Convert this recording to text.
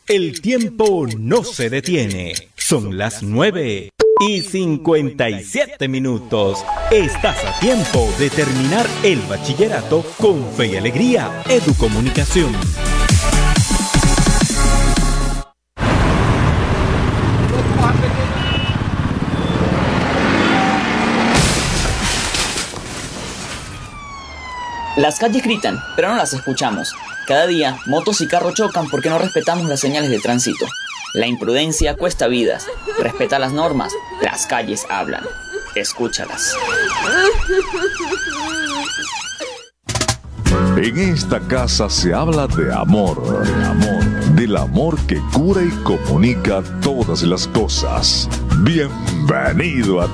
El tiempo no se detiene. Son las 9:57. Estás a tiempo de terminar el bachillerato con Fe y Alegría Educomunicación. Las calles gritan, pero no las escuchamos. Cada día, motos y carros chocan porque no respetamos las señales de tránsito. La imprudencia cuesta vidas. Respeta las normas. Las calles hablan. Escúchalas. En esta casa se habla de amor, del amor que cura y comunica todas las cosas. Bienvenido a